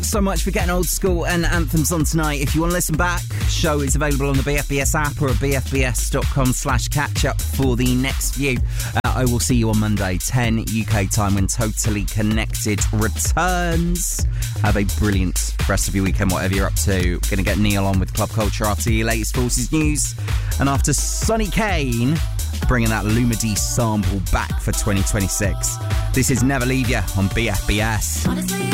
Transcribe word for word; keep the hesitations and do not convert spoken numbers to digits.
So much for getting old school and anthems on tonight. If you want to listen back, show is available on the B F B S app or at bfbs.com slash catch up for the next few. Uh, I will see you on Monday, ten U K time, when Totally Connected returns. Have a brilliant rest of your weekend, whatever you're up to. Going to get Neil on with Club Culture after your latest Forces news. And after Sonny Kane, bringing that Lumidee sample back for twenty twenty-six. This is Never Leave Ya on B F B S.